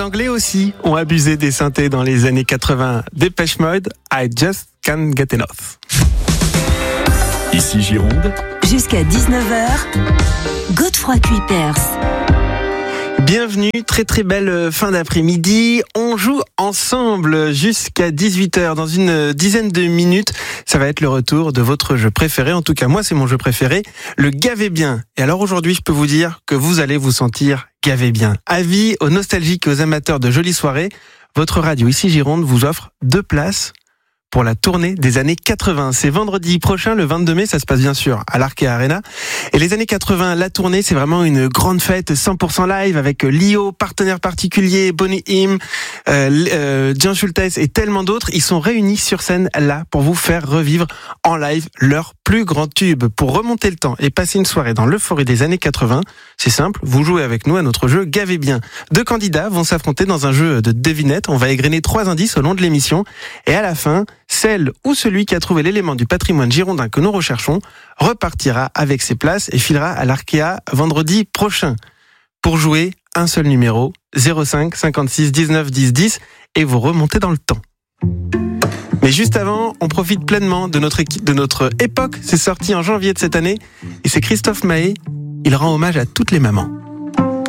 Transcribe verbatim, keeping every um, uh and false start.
Anglais aussi ont abusé des synthés dans les années quatre-vingts. Depeche Mode, I Just Can't Get Enough. Ici Gironde. Jusqu'à dix-neuf heures, Godefroy Cuypers. Bienvenue, très très belle fin d'après-midi. On joue ensemble jusqu'à dix-huit heures. Dans une dizaine de minutes, ça va être le retour de votre jeu préféré. En tout cas, moi, c'est mon jeu préféré, le Gavé Bien. Et alors aujourd'hui, je peux vous dire que vous allez vous sentir gavé bien. Avis aux nostalgiques et aux amateurs de jolies soirées, votre radio ici Gironde vous offre deux places pour la tournée des années quatre-vingts. C'est vendredi prochain, le vingt-deux mai, ça se passe bien sûr à l'Arkea Arena. Et les années quatre-vingts, la tournée, c'est vraiment une grande fête cent pour cent live avec Lio, partenaire particulier, Bonnie M, euh, euh, Jean Schultes et tellement d'autres. Ils sont réunis sur scène là pour vous faire revivre en live leur plus grand tube. Pour remonter le temps et passer une soirée dans l'euphorie des années quatre-vingts, c'est simple, vous jouez avec nous à notre jeu Gavé Bien. Deux candidats vont s'affronter dans un jeu de devinette. On va égrener trois indices au long de l'émission et à la fin, celle ou celui qui a trouvé l'élément du patrimoine girondin que nous recherchons repartira avec ses places et filera à l'Arkea vendredi prochain. Pour jouer, un seul numéro, zéro cinq cinquante-six dix-neuf dix dix, et vous remontez dans le temps. Mais juste avant, on profite pleinement de notre, équipe, de notre époque. C'est sorti en janvier de cette année et c'est Christophe Maé. Il rend hommage à toutes les mamans.